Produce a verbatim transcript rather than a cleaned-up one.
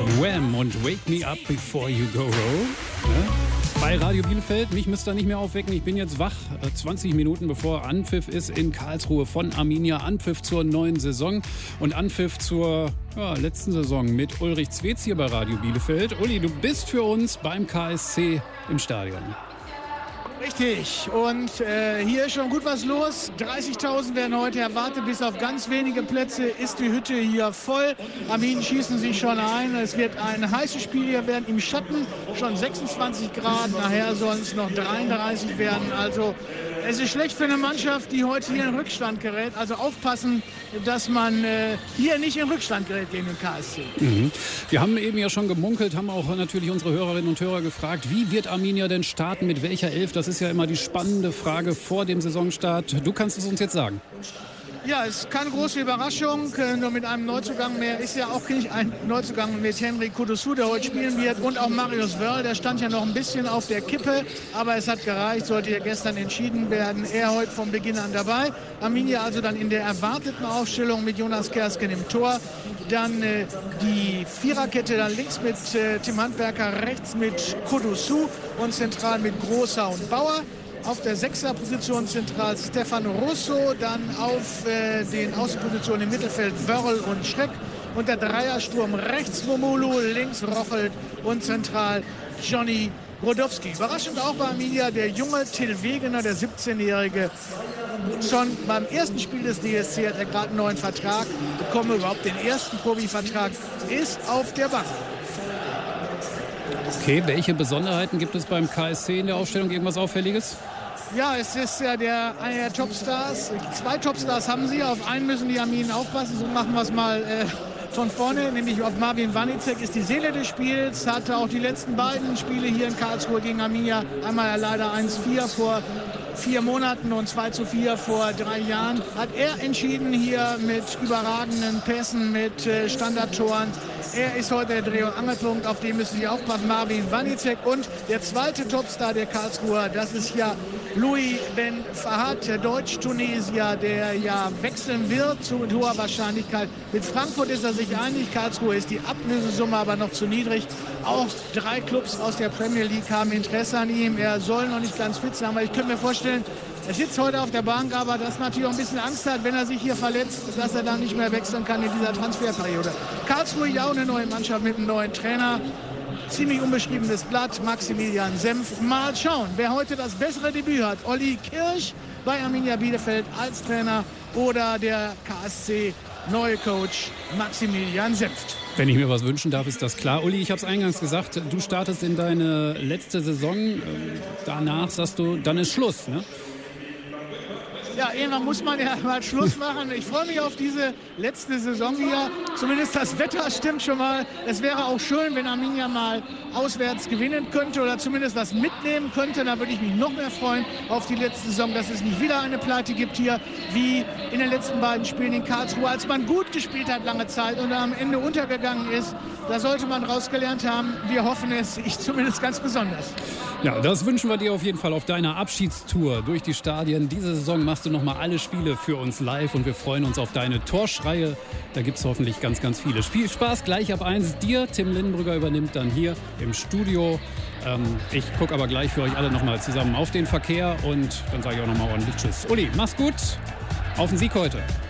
Wham! Und Wake Me Up Before You Go Roll. Ja? Bei Radio Bielefeld. Mich müsst ihr nicht mehr aufwecken. Ich bin jetzt wach. zwanzig Minuten bevor Anpfiff ist in Karlsruhe von Arminia. Anpfiff zur neuen Saison und Anpfiff zur ja, letzten Saison mit Ulrich Zwetz hier bei Radio Bielefeld. Uli, du bist für uns beim K S C im Stadion. Richtig. Und äh, hier ist schon gut was los. dreißigtausend werden heute erwartet. Bis auf ganz wenige Plätze ist die Hütte hier voll. Arminen schießen sich schon ein. Es wird ein heißes Spiel hier werden. Im Schatten schon sechsundzwanzig Grad. Nachher sollen es noch dreiunddreißig werden. Also es ist schlecht für eine Mannschaft, die heute hier in Rückstand gerät. Also aufpassen, dass man äh, hier nicht in Rückstand gerät gegen den K S C. Mhm. Wir haben eben ja schon gemunkelt, haben auch natürlich unsere Hörerinnen und Hörer gefragt, wie wird Arminia denn starten, mit welcher Elf? Das ist ja immer die spannende Frage vor dem Saisonstart. Du kannst es uns jetzt sagen. Ja, es ist keine große Überraschung, nur mit einem Neuzugang mehr. Ist ja auch nicht ein Neuzugang mit Henry Kudusu, der heute spielen wird, und auch Marius Wörl, der stand ja noch ein bisschen auf der Kippe, aber es hat gereicht, sollte ja gestern entschieden werden. Er heute vom Beginn an dabei. Arminia also dann in der erwarteten Aufstellung mit Jonas Kersken im Tor. Dann äh, die Viererkette, dann links mit äh, Tim Handwerker, rechts mit Kudusu und zentral mit Großer und Bauer. Auf der Sechserposition zentral Stefan Russo, dann auf äh, den Außenpositionen im Mittelfeld Wörl und Schreck. Und der Dreiersturm rechts Momolu, links Rochelt und zentral Johnny Brodowski. Überraschend auch bei Arminia der junge Till Wegener, der siebzehnjährige. Schon beim ersten Spiel des D S C hat er gerade einen neuen Vertrag bekommen, überhaupt den ersten Profivertrag, ist auf der Bank. Okay, welche Besonderheiten gibt es beim K S C in der Aufstellung? Irgendwas Auffälliges? Ja, es ist ja der, einer der Topstars. Zwei Topstars haben sie. Auf einen müssen die Arminen aufpassen. So machen wir es mal äh, von vorne. Nämlich auf Marvin Wanicek ist die Seele des Spiels. Hatte auch die letzten beiden Spiele hier in Karlsruhe gegen Arminia. Einmal leider eins vier vor vier Monaten und zwei zu vier vor drei Jahren. Hat er entschieden hier mit überragenden Pässen, mit äh, Standardtoren. Er ist heute der Dreh- und Angelpunkt, auf den müssen Sie aufpassen, Marvin Wanicek. Und der zweite Topstar der Karlsruher, das ist ja Louis Ben Fahad, der Deutsch-Tunesier, der ja wechseln wird, zu mit hoher Wahrscheinlichkeit. Mit Frankfurt ist er sich einig, Karlsruhe ist die Ablösesumme aber noch zu niedrig. Auch drei Clubs aus der Premier League haben Interesse an ihm. Er soll noch nicht ganz fit sein, aber ich könnte mir vorstellen, er sitzt heute auf der Bank, aber dass man natürlich auch ein bisschen Angst hat, wenn er sich hier verletzt, dass er dann nicht mehr wechseln kann in dieser Transferperiode. Karlsruhe ja auch eine neue Mannschaft mit einem neuen Trainer. Ziemlich unbeschriebenes Blatt, Maximilian Senft. Mal schauen, wer heute das bessere Debüt hat. Olli Kirch bei Arminia Bielefeld als Trainer oder der K S C neue Coach Maximilian Senft. Wenn ich mir was wünschen darf, ist das klar. Uli, ich habe es eingangs gesagt, du startest in deine letzte Saison. Danach sagst du, dann ist Schluss, ne? Ja, irgendwann muss man ja mal Schluss machen. Ich freue mich auf diese letzte Saison hier. Zumindest das Wetter stimmt schon mal. Es wäre auch schön, wenn Arminia mal auswärts gewinnen könnte oder zumindest was mitnehmen könnte. Da würde ich mich noch mehr freuen auf die letzte Saison, dass es nicht wieder eine Pleite gibt hier, wie in den letzten beiden Spielen in Karlsruhe, als man gut gespielt hat lange Zeit und am Ende untergegangen ist. Da sollte man rausgelernt haben. Wir hoffen es, ich zumindest ganz besonders. Ja, das wünschen wir dir auf jeden Fall auf deiner Abschiedstour durch die Stadien. Diese Saison machst du noch mal alle Spiele für uns live und wir freuen uns auf deine Torschreie. Da gibt es hoffentlich ganz, ganz viele. Viel Spaß gleich ab eins. Dir, Tim Lindenbrügger, übernimmt dann hier im Studio. Ähm, ich gucke aber gleich für euch alle noch mal zusammen auf den Verkehr und dann sage ich auch noch mal ordentlich Tschüss. Uli, mach's gut. Auf den Sieg heute.